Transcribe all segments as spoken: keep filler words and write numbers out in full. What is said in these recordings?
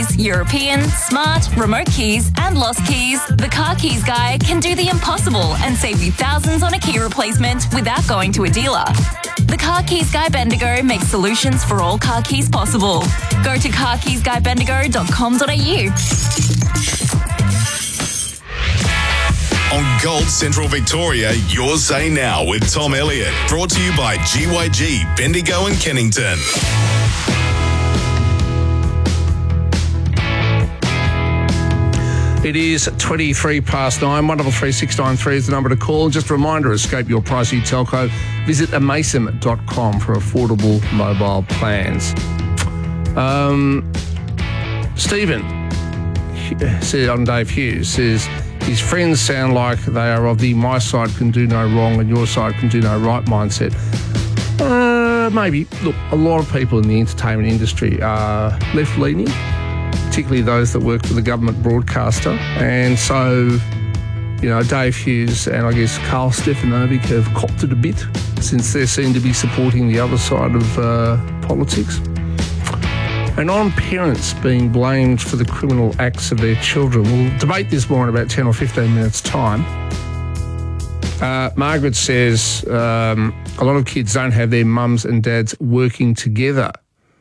European, smart, remote keys and lost keys, the Car Keys Guy can do the impossible and save you thousands on a key replacement without going to a dealer. The Car Keys Guy Bendigo makes solutions for all car keys possible. Go to car keys guy bendigo dot com dot a u. On Gold Central Victoria, your say now with Tom Elliott. Brought to you by G Y G, Bendigo and Kennington. It is twenty-three past nine. one double three six nine three is the number to call. Just a reminder, escape your pricey telco. Visit amasem dot com for affordable mobile plans. Um, Stephen said on Dave Hughes, says his friends sound like they are of the my side can do no wrong and your side can do no right mindset. Uh, maybe. Look, a lot of people in the entertainment industry are left-leaning, particularly those that work for the government broadcaster. And so, you know, Dave Hughes and I guess Carl Stefanovic have copped it a bit since they seem to be supporting the other side of uh, politics. And on parents being blamed for the criminal acts of their children, we'll debate this more in about ten or fifteen minutes' time. Uh, Margaret says um, a lot of kids don't have their mums and dads working together.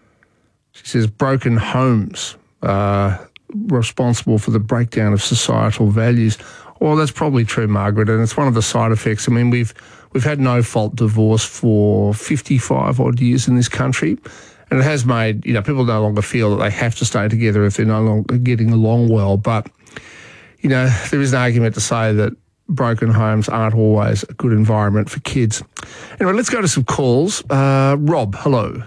She says broken homes Uh, responsible for the breakdown of societal values. Well, that's probably true, Margaret, and it's one of the side effects. I mean, we've we've had no-fault divorce for fifty-five odd years in this country, and it has made, you know, people no longer feel that they have to stay together if they're no longer getting along well. But, you know, there is an argument to say that broken homes aren't always a good environment for kids. Anyway, let's go to some calls. Uh, Rob, hello.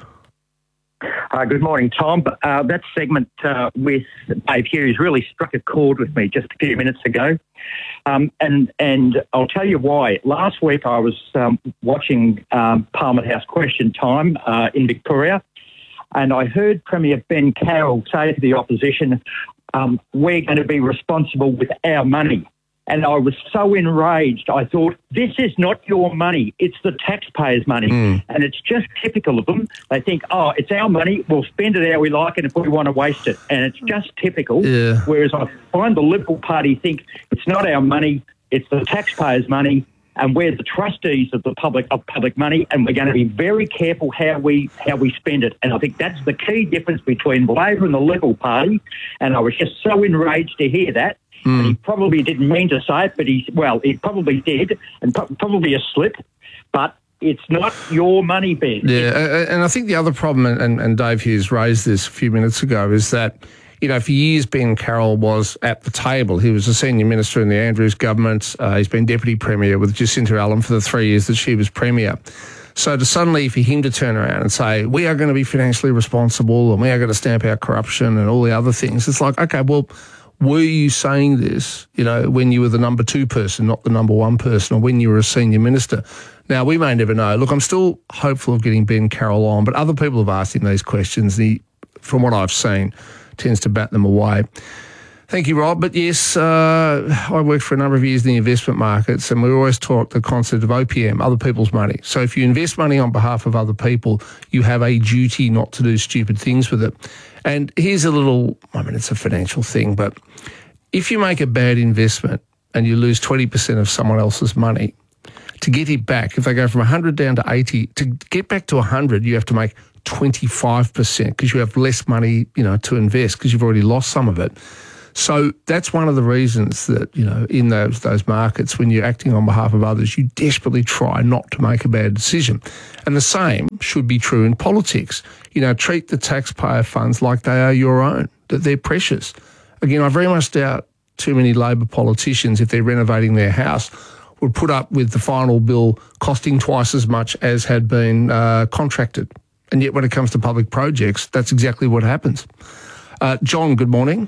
Uh, good morning, Tom. Uh, that segment uh, with Dave Hughes really struck a chord with me just a few minutes ago. Um, and and I'll tell you why. Last week I was um, watching um, Parliament House Question Time uh, in Victoria, and I heard Premier Ben Carroll say to the opposition, um, we're going to be responsible with our money. And I was so enraged. I thought, this is not your money. It's the taxpayers' money. Mm. And it's just typical of them. They think, oh, it's our money. We'll spend it how we like it if we want to waste it. And it's just typical. Yeah. Whereas I find the Liberal Party think it's not our money. It's the taxpayers' money. And we're the trustees of the public of public money. And we're going to be very careful how we how we spend it. And I think that's the key difference between Labor and the Liberal Party. And I was just so enraged to hear that. Mm. And he probably didn't mean to say it, but he, well, he probably did, and pro- probably a slip, but it's not your money, Ben. Yeah, and I think the other problem, and, and Dave Hughes raised this a few minutes ago, is that, you know, for years Ben Carroll was at the table. He was a senior minister in the Andrews government. Uh, he's been deputy premier with Jacinta Allen for the three years that she was premier. So to suddenly, for him to turn around and say, we are going to be financially responsible and we are going to stamp out corruption and all the other things, it's like, okay, well, were you saying this, you know, when you were the number two person, not the number one person, or when you were a senior minister? Now, we may never know. Look, I'm still hopeful of getting Ben Carroll on, but other people have asked him these questions. He, from what I've seen, tends to bat them away. Thank you, Rob. But yes, uh, I worked for a number of years in the investment markets, and we always talk the concept of O P M, other people's money. So if you invest money on behalf of other people, you have a duty not to do stupid things with it. And here's a little, I mean, it's a financial thing, but if you make a bad investment and you lose twenty percent of someone else's money, to get it back, if they go from one hundred down to eighty, to get back to one hundred, you have to make twenty-five percent because you have less money, you know, to invest because you've already lost some of it. So that's one of the reasons that, you know, in those those markets, when you're acting on behalf of others, you desperately try not to make a bad decision. And the same should be true in politics. You know, treat the taxpayer funds like they are your own, that they're precious. Again, I very much doubt too many Labor politicians, if they're renovating their house, would put up with the final bill costing twice as much as had been uh, contracted. And yet when it comes to public projects, that's exactly what happens. Uh, John, good morning.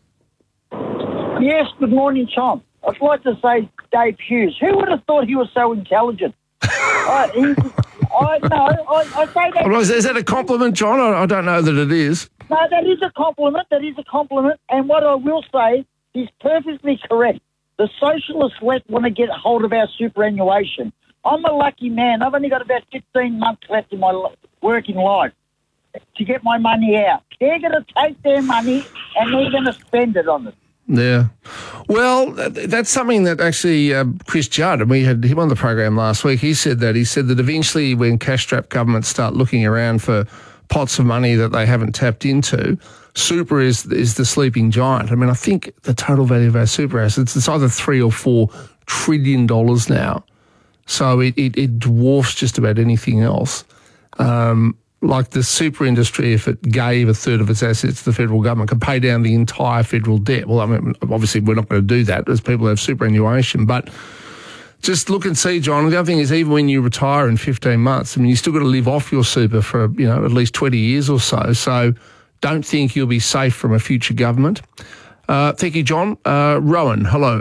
Yes, good morning, Tom. I'd like to say Dave Hughes. Who would have thought he was so intelligent? I, he, I no, I, I say that. Well, is, is that a compliment, John? I, I don't know that it is. No, that is a compliment. That is a compliment. And what I will say is perfectly correct. The socialists want to get hold of our superannuation. I'm a lucky man. I've only got about fifteen months left in my working life. to get my money out. They're going to take their money and they're going to spend it on it. Yeah. Well, that's something that actually uh, Chris Judd, and we had him on the program last week, he said that. He said that eventually when cash-strapped governments start looking around for pots of money that they haven't tapped into, super is is the sleeping giant. I mean, I think the total value of our super assets, it's either three or four trillion dollars now. So it, it, it dwarfs just about anything else. Um, like the super industry, if it gave a third of its assets to the federal government, could pay down the entire federal debt. Well, I mean, obviously we're not going to do that as people have superannuation, but just look and see, John. The other thing is, even when you retire in fifteen months, I mean, you still got to live off your super for, you know, at least twenty years or so. So don't think you'll be safe from a future government. Uh, thank you, John. Uh, Rowan, hello.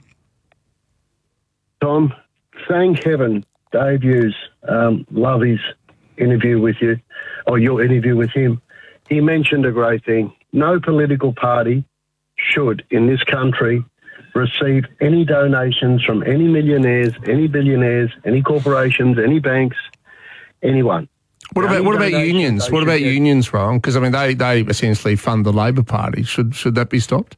Tom, thank heaven Dave Hughes, um, love his interview with you, or your interview with him. He mentioned a great thing. No political party should, in this country, receive any donations from any millionaires, any billionaires, any corporations, any banks, anyone. What about Any what about donations unions? they What should about get- unions, Rowan? Because I mean, they they essentially fund the Labor Party. Should should that be stopped?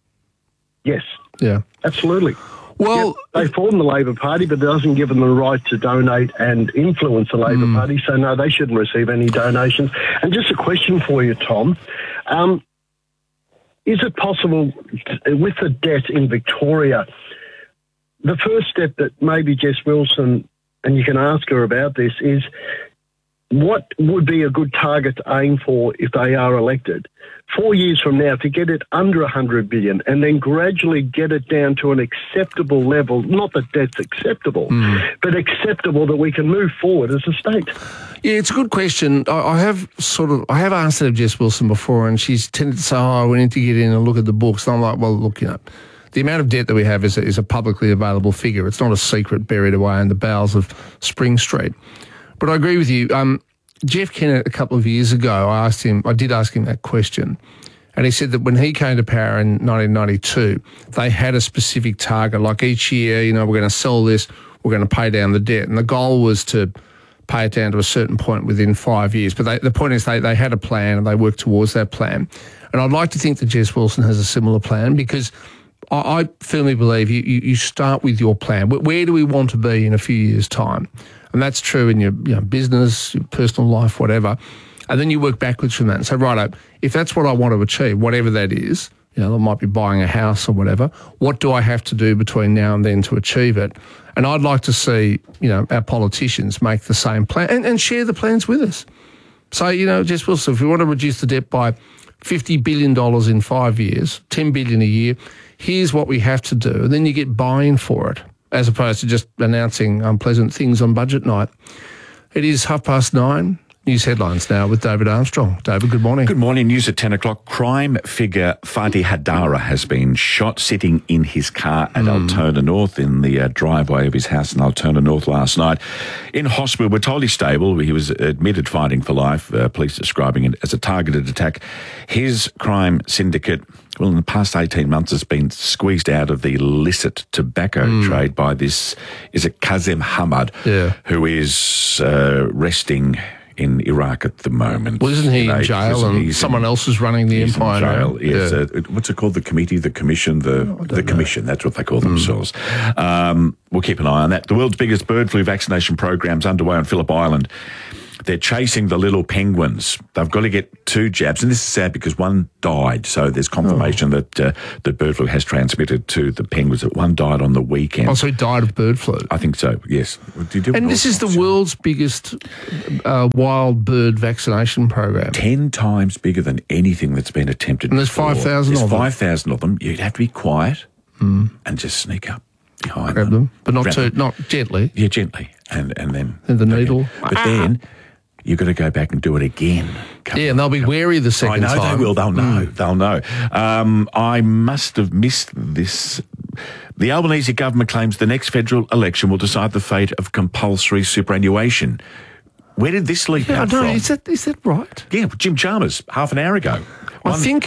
Yes, Yeah. absolutely. Well, Yep, they form the Labor Party, but it doesn't give them the right to donate and influence the Labor Party. So, no, they shouldn't receive any donations. And just a question for you, Tom. Um, is it possible, t- with the debt in Victoria, the first step that maybe Jess Wilson, and you can ask her about this, is what would be a good target to aim for if they are elected? Four years from now, to get it under one hundred billion and then gradually get it down to an acceptable level, not that that's acceptable, but acceptable that we can move forward as a state. yeah, it's a good question. I, I have sort of I have asked it of Jess Wilson before, and she's tended to say, "Oh, we need to get in and look at the books." And I'm like, "Well, look, you know, the amount of debt that we have is a, is a publicly available figure. It's not a secret buried away in the bowels of Spring Street." But I agree with you. Um, Jeff Kennett, a couple of years ago, I asked him, I did ask him that question, and he said that when he came to power in nineteen ninety-two, they had a specific target, like each year, you know, we're going to sell this, we're going to pay down the debt, and the goal was to pay it down to a certain point within five years. But they, the point is they, they had a plan and they worked towards that plan. And I'd like to think that Jess Wilson has a similar plan, because I, I firmly believe you, you, you start with your plan. Where, where do we want to be in a few years' time? And that's true in your, you know, business, your personal life, whatever. And then you work backwards from that and say, right, if that's what I want to achieve, whatever that is, you know, I might be buying a house or whatever, what do I have to do between now and then to achieve it? And I'd like to see, you know, our politicians make the same plan and, and share the plans with us. So, you know, Jess Wilson, if we want to reduce the debt by fifty billion dollars in five years, ten billion dollars a year, here's what we have to do. And then you get buy-in for it, as opposed to just announcing unpleasant things on budget night. It is half past nine. News headlines now with David Armstrong. David, good morning. Good morning. News at ten o'clock. Crime figure Fadi Hadara has been shot sitting in his car at mm. Altona North, in the uh, driveway of his house in Altona North last night. In hospital, we're told he's stable. He was admitted fighting for life, uh, police describing it as a targeted attack. His crime syndicate, well, in the past eighteen months, has been squeezed out of the illicit tobacco mm. trade by this, is it Kazem Hamad, yeah. who is uh, resting in Iraq at the moment. Well, isn't he you know, in jail and someone in, else is running the he's empire in jail. now? Yes, Yeah. uh, what's it called? The committee, the commission, the Oh, the commission. That's what they call themselves. Mm. Um, we'll keep an eye on that. The world's biggest bird flu vaccination program's underway on Phillip Island. They're chasing the little penguins. They've got to get two jabs, and this is sad because one died. So there's confirmation oh. that uh, that bird flu has transmitted to the penguins. That one died on the weekend. Oh, so he died of bird flu. I think so. Yes. Did you and this is the world's biggest uh, wild bird vaccination program. Ten times bigger than anything that's been attempted. And there's before. five thousand of them. There's five thousand of them. You'd have to be quiet mm. and just sneak up behind Grab them, them, but not Grab too, them. not gently. Yeah, gently, and and then and the needle. But then you've got to go back and do it again. Come yeah, and they'll be come. wary the second time. I know time. they will. They'll know. Mm. They'll know. Um, I must have missed this. The Albanese government claims the next federal election will decide the fate of compulsory superannuation. Where did this leak Yeah, out I know. from? Is that is that right? Yeah, Jim Chalmers half an hour ago. I One, think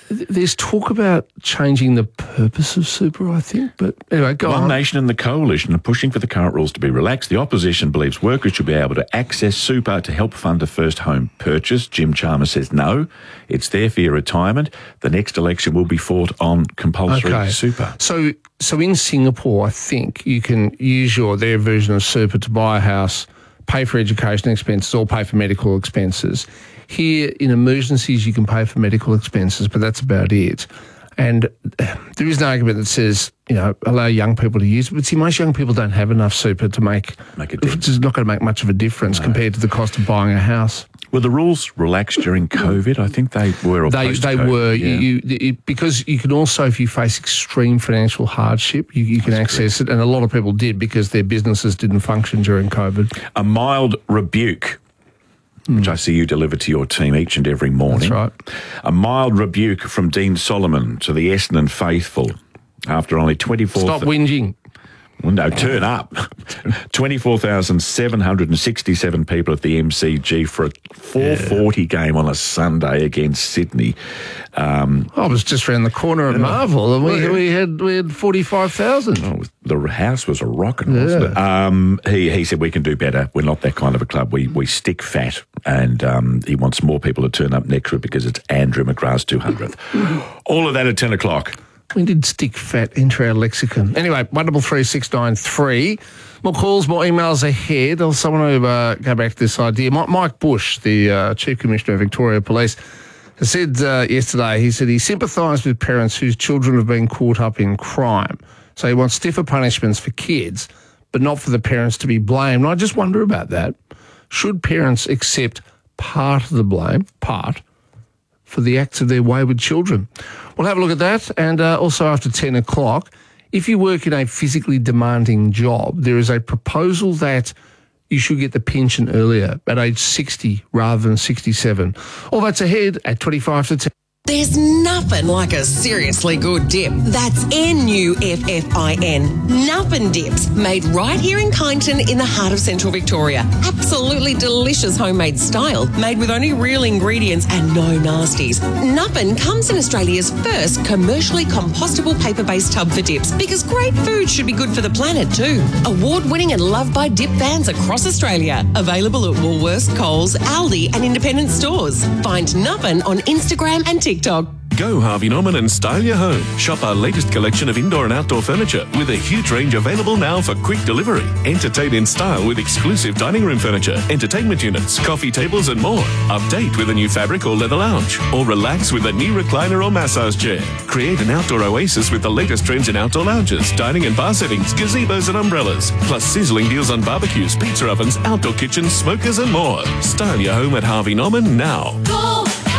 there's talk about changing the purpose of super, I think. But anyway, go One on. Nation and the Coalition are pushing for the current rules to be relaxed. The opposition believes workers should be able to access super to help fund a first home purchase. Jim Chalmers says no, it's there for your retirement. The next election will be fought on compulsory Okay. super. So, so in Singapore, I think you can use your their version of super to buy a house, pay for education expenses, or pay for medical expenses. Here, in emergencies, you can pay for medical expenses, but that's about it. And there is an argument that says, you know, allow young people to use it. But see, most young people don't have enough super to make, Make a difference. It's not going to make much of a difference no. compared to the cost of buying a house. Were the rules relaxed during COVID? I think they were. Or They they post-COVID. were Yeah. you, you it, because you can also, if you face extreme financial hardship, you, you can That's access correct. it, and a lot of people did because their businesses didn't function during COVID. A mild rebuke, which I see you deliver to your team each and every morning. That's right. A mild rebuke from Dean Solomon to the Essendon faithful after only twenty-four. Stop whinging. Well, no, turn up. twenty-four thousand seven hundred sixty-seven people at the M C G for a four forty yeah. game on a Sunday against Sydney. Um, I was just round the corner at Marvel, and we, we had we had forty-five thousand. Oh, the house was a rocking, wasn't Yeah. it? Um, he, he said, we can do better. We're not that kind of a club. We we stick fat, and um, he wants more people to turn up next week because it's Andrew McGrath's two hundredth. All of that at ten o'clock. We did stick fat into our lexicon. Anyway, one double three six nine three. More calls, more emails ahead. I also want to uh, go back to this idea. Mike, Mike Bush, the uh, Chief Commissioner of Victoria Police, has said uh, yesterday, he said he sympathised with parents whose children have been caught up in crime. So he wants stiffer punishments for kids, but not for the parents to be blamed. And I just wonder about that. Should parents accept part of the blame, part, for the acts of their wayward children? We'll have a look at that. And uh, also after ten o'clock, if you work in a physically demanding job, there is a proposal that you should get the pension earlier at age sixty rather than sixty-seven. All that's ahead at twenty-five to ten. There's nothing like a seriously good dip. That's N U F F I N. Nuffin Dips. Made right here in Kyneton in the heart of central Victoria. Absolutely delicious homemade style. Made with only real ingredients and no nasties. Nuffin comes in Australia's first commercially compostable paper-based tub for dips because great food should be good for the planet too. Award-winning and loved by dip fans across Australia. Available at Woolworths, Coles, Aldi and independent stores. Find Nuffin on Instagram and TikTok. TikTok. Go Harvey Norman and style your home. Shop our latest collection of indoor and outdoor furniture with a huge range available now for quick delivery. Entertain in style with exclusive dining room furniture, entertainment units, coffee tables and more. Update with a new fabric or leather lounge. Or relax with a new recliner or massage chair. Create an outdoor oasis with the latest trends in outdoor lounges, dining and bar settings, gazebos and umbrellas. Plus sizzling deals on barbecues, pizza ovens, outdoor kitchens, smokers and more. Style your home at Harvey Norman now. Go!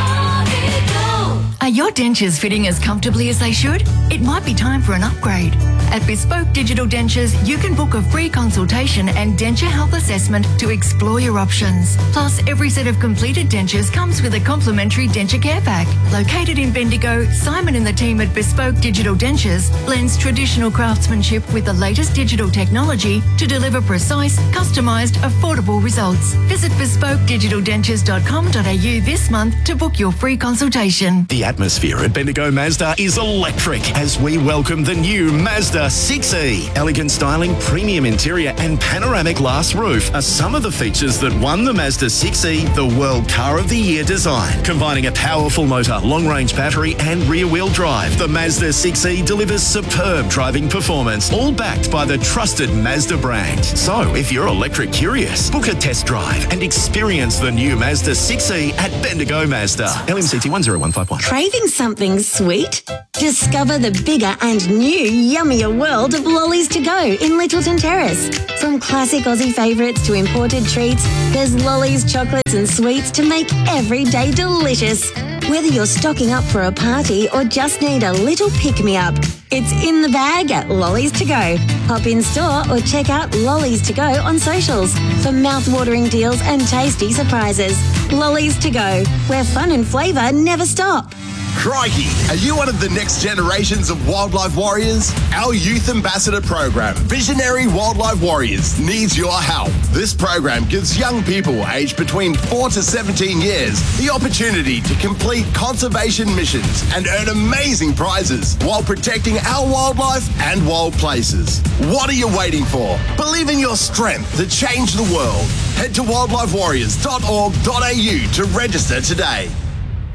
Are your dentures fitting as comfortably as they should? It might be time for an upgrade. At Bespoke Digital Dentures, you can book a free consultation and denture health assessment to explore your options. Plus, every set of completed dentures comes with a complimentary denture care pack. Located in Bendigo, Simon and the team at Bespoke Digital Dentures blends traditional craftsmanship with the latest digital technology to deliver precise, customised, affordable results. Visit bespoke digital dentures dot com dot a u this month to book your free consultation. The atmosphere at Bendigo Mazda is electric as we welcome the new Mazda six E. Elegant styling, premium interior and panoramic glass roof are some of the features that won the Mazda six E the World Car of the Year design. Combining a powerful motor, long-range battery and rear-wheel drive, the Mazda six E delivers superb driving performance, all backed by the trusted Mazda brand. So if you're electric curious, book a test drive and experience the new Mazda six E at Bendigo Mazda. L M C T one zero one five one. Craving something sweet? Discover the bigger and new yummier world of Lollies to Go in Littleton Terrace. From classic Aussie favourites to imported treats, there's Lollies chocolates and sweets to make every day delicious. Whether you're stocking up for a party or just need a little pick-me-up, it's in the bag at Lollies to Go. Hop in store or check out Lollies to Go on socials for mouth-watering deals and tasty surprises. Lollies to Go, where fun and flavour never stop. Crikey, are you one of the next generations of wildlife warriors? Our Youth Ambassador program, Visionary Wildlife Warriors, needs your help. This program gives young people aged between four to seventeen years the opportunity to complete conservation missions and earn amazing prizes while protecting our wildlife and wild places. What are you waiting for? Believe in your strength to change the world. Head to wildlife warriors dot org dot a u to register today.